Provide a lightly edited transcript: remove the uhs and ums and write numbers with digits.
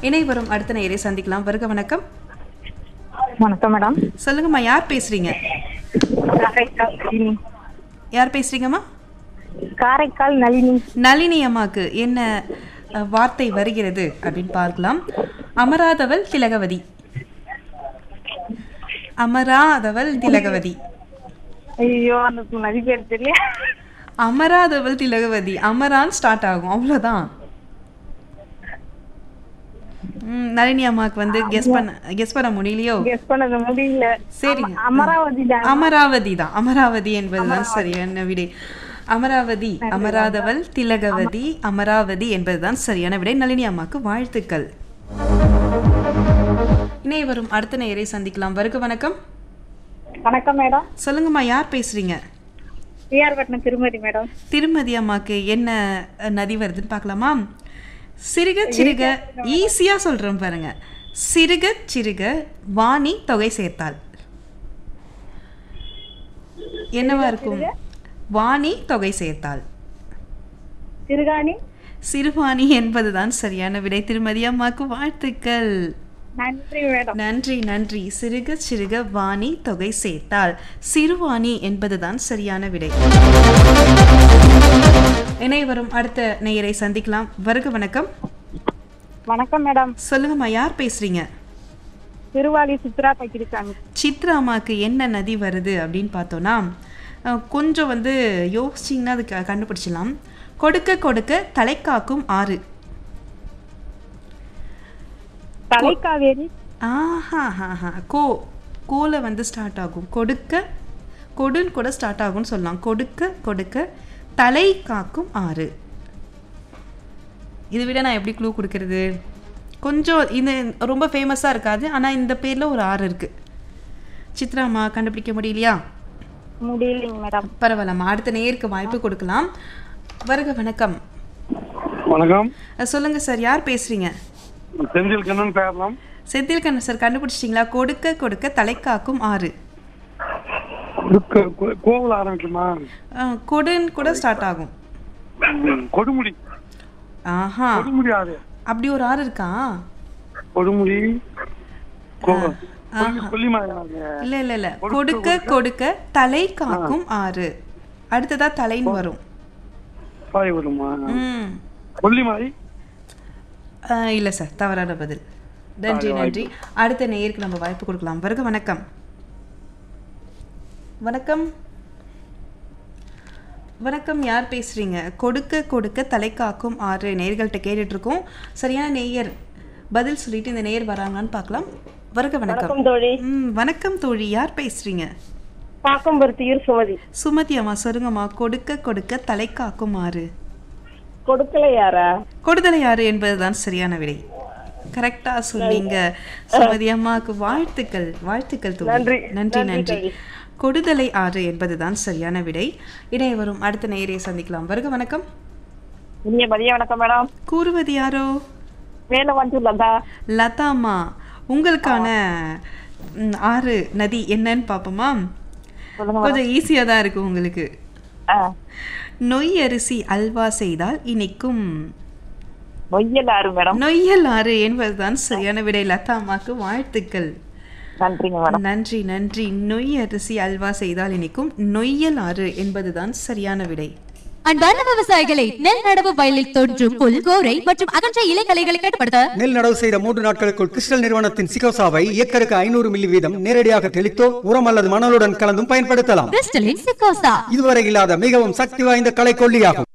இணை வரும் அடுத்த நேயரை சந்திக்கலாம். வருக வணக்கம். வணக்கம் மேடம். சொல்லுங்கம்மா, யார் பேசுறீங்க? யார் பேசுறீங்கம்மா? காரைக்கால் நளினி. நளினி அம்மாக்கு என்ன வார்த்தை வருகிறது அப்படின்னு பார்க்கலாம். அமராதவள் திலகவதி. அமராதவள் திலகவதி. ஐயோ, அந்த நதி பேர் தெரியல. அமராதவள் திலகவதி. அமரான் ஸ்டார்ட் ஆகும், அவ்வளோதான். நளினி அம்மாக்கு வந்து கெஸ் பண்ண முடியலையோ? கெஸ் பண்ண முடியல. சரிங்க, அமராவதி தான். அமராவதி தான். அமராவதி என்பதுதான் சரியான விடை. அமராவதி, அமராதவள் திலகவதி, அமராவதி என்பதுதான் சரியான விடை. நளினி அம்மாக்கு வாழ்த்துக்கள். இணை வரும் அடுத்த நேயரை சந்திக்கலாம். வருக வணக்கம். வணக்கம் மேடம். சொல்லுங்கம்மா, யார் பேசுறீங்க? பிஆர்பட்டினம் திருமதி மேடம். திருமதி அம்மாக்கு என்ன நதி வருதுன்னு பார்க்கலாமா? சிறுக சிறுக, ஈஸியா சொல்றேன் பாருங்க. சிறுக சிறுக வாணி தொகை சேர்த்தாள். என்னவா இருக்கும்? வாணி தொகை சேர்த்தாள். சிறுகாணி. சிறுவாணி என்பதுதான் சரியான விடை. திருமதி அம்மாக்கு வாழ்த்துக்கள். நன்றி மேடம். நன்றி நன்றி. சிறுக சிறுக வாணி தொகை சேர்த்தாள். சிறுவாணி என்பதுதான் சரியான விடை. இணை வரும் அடுத்த நேயரை சந்திக்கலாம். வருக வணக்கம். வணக்கம் மேடம். சொல்லுங்கம்மா, யார் பேசுறீங்க? திருவாலி சித்ரா பக்கிருக்காங்க. சித்ரா அம்மாக்கு என்ன நதி வருது அப்படின்னு பார்த்தோன்னா, கொஞ்சம் வந்து யோசிச்சிங்கன்னா அது கண்டுபிடிச்சிடலாம். கொடுக்க கொடுக்க தலை காக்கும் ஆறு. தலைக்காவேரி. கோல வந்து ஸ்டார்ட் ஆகும். கொடுக்க கொடுன்னு கூட ஸ்டார்ட் ஆகும்னு சொல்லலாம். கொடுக்க கொடுக்க தலை காக்கும் ஆறு. இதை விட நான் எப்படி க்ளூ கொடுக்கறது? கொஞ்சம் இது ரொம்ப ஃபேமஸாக இருக்காது, ஆனால் இந்த பேரில் ஒரு ஆறு இருக்கு. சித்ராமா கண்டுபிடிக்க முடியலையா? முடியலைங்க மேடம். பரவாயில்லம்மா, அடுத்த நேருக்கு வாய்ப்பு கொடுக்கலாம். வருக வணக்கம். வணக்கம். சொல்லுங்க சார், யார் பேசுறீங்க? செந்தில் கண்ணன் பேரலாம். செந்தில் கண்ணன் சார், கண்டுபிடிச்சிட்டிங்களா? கொடுக்க கொடுக்க தலை காக்கும் ஆறு. கோவில் ஆரம்பிக்குமா? கொடுன்னு கூட ஸ்டார்ட் ஆகும். கொடுமுடி. ஆஹா, கொடுமுடி ஆறு. அப்படி ஒரு ஆறு இருக்கா? கொடுமுடி. இல்ல இல்ல இல்ல, கொடுக்க கொடுக்க தலை காக்கும் ஆறு. அடுத்ததா தலைன்னு வரும். கொல்லிமலை. இல்ல சார், தவறான பதில். நன்றி நன்றி. அடுத்த நேயருக்கு நம்ம வாய்ப்பு கொடுக்கலாம். வருக வணக்கம். வணக்கம் வணக்கம். யார் பேசுறீங்க? கொடுக்க கொடுக்க தலை காக்கும் ஆறு. நேயர்கள்ட்ட கேட்டுட்டு இருக்கோம். சரியான நேயர் பதில் சொல்லிட்டு இந்த நேயர் வராங்கன்னு பார்க்கலாம். வருக வணக்கம். வணக்கம் தோழி, யார் பேசுறீங்க? பாக்கம்பருத்தியூர் சுமதி. சுமதி அம்மா, சொல்லுங்கம்மா. கொடுக்க கொடுக்க தலை காக்கும் ஆறு. கொடுக்கலையாரா? கொடுதலையாறு என்பதுதான் சரியான விடை. கரெக்டா சொன்னீங்க சுமதி அம்மாக்கு. வாழ்த்துக்கள் வாழ்த்துக்கள் தோழி. நன்றி நன்றி. கொடுதலை ஆறு என்பதுதான் சரியான விடை. இடையே வரும் அடுத்த நேயரை சந்திக்கலாம். வருக வணக்கம். வணக்கம் மேடம். கூறுவது யாரோ? லதா. லதா அம்மா, உங்களுக்கான ஆறு நதி என்னன்னு பாப்போமா? கொஞ்சம் ஈஸியா தான் இருக்கு உங்களுக்கு. நொய் அரிசி அல்வா செய்தால் இனிக்கும். நொய்யல் ஆறு என்பதுதான் சரியான விடை. லதா அம்மாக்கு வாழ்த்துக்கள். நன்றி நன்றி. நொய் அரிசி அல்வா செய்தால் இனிக்கும். நொய்யல் ஆறு என்பதுதான் சரியான விடை. அன்பார்ந்த விவசாயிகளை, நெல் நடவு வயலில் தோன்றும் புல், கோரை மற்றும் அகன்ற இலைகளை கட்டுப்படுத்த நெல் நடவு செய்த 3 நாட்களுக்குள் கிறிஸ்டல் நிறுவனத்தின் சிகோசாவை ஏக்கருக்கு 500 மில்லி வீதம் நேரடியாக தெளித்தோ உரம் அல்லது மணலுடன் கலந்தும் பயன்படுத்தலாம். கிறிஸ்டலின் சிகோசா இதுவரை இல்லாத மிகவும் சக்தி வாய்ந்த களைக்கொல்லியாகும்.